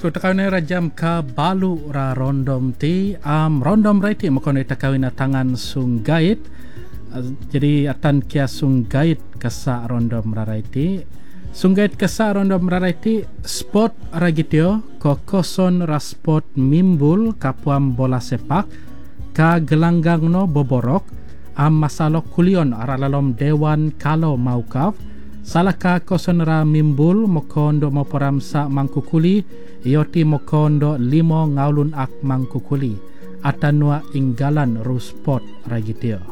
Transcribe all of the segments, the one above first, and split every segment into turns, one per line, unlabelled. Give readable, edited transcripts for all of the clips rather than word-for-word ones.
Bosku takawin rajam ka balu ra rondom ti rondom raiti makone takawin tangan sunggait. Jadi atan kia sunggait kasa rondom raiti. Sunggait kasa rondom raiti sport ragitio kokoson ra sport mimbul kapuam bola sepak ka gelanggang no boborok masalok kulion aralalom dewan kalau maukaf. Salaka kosonra mimbul mokondo moporam sa mangkukuli ioti mokondo limo ngaulun ak mangkukuli atanua inggalan ruspot ragitio.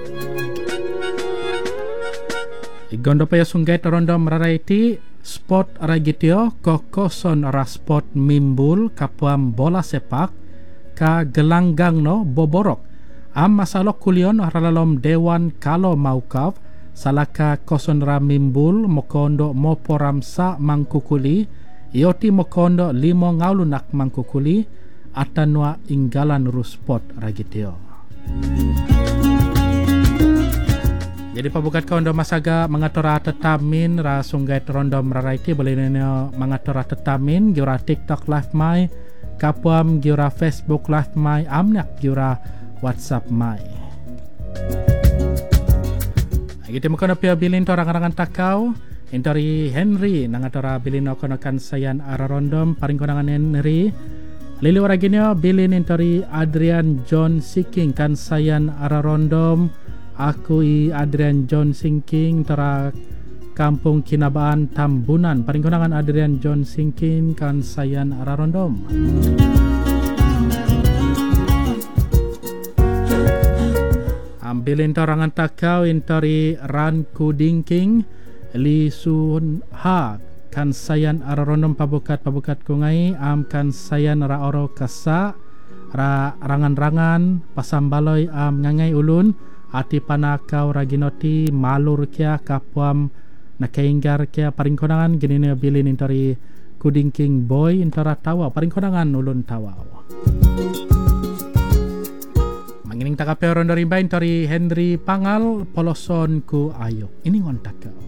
Igondo paya sunggait rondom raraiti spot ragitio kokoson raspot mimbul kapuam bola sepak ka gelanggang no boborok masalok kulion aralalom dewan kalau maukaf. Salaka kosonra mimbul mokondo moporam sa mangkukuli ioti mokondo limo ngaulunak mangkukuli atanwa inggalan ruspot ragitio. Jadi pabukat kondo masaga mengatora tetamin ra sunggait rondom raraiti boleh neno mengatora tetamin giura TikTok live mai kapuam giura Facebook live mai amnak giura WhatsApp mai. Kita mukana pia bilin to orang-orang takau entori Henry nangatora bilin kono kan sayan ararondom paring konangan Henry lili waraginyo bilin entori Adrian John Sinking kan sayan ararondom aku Adrian John Sinking tora kampung Kinabaan Tambunan paring konangan Adrian John Sinking kan sayan ararondom. Bilin torangan takau intori Ran Kudingking Li Sun Ha kan sayan ararondom pabukat kungai kan sayan ra oro kasa ra rangan-rangan pasambaloi ngangai ulun ati panakau raginoti malur kia kapuam nakainggar kia paring konangan ginine bilin intori Kudingking boy intora tawa paring konangan ulun tawa. Mangining takape rondori bain tori Henry Pangal poloson ku ayo. Ini ngontak kau.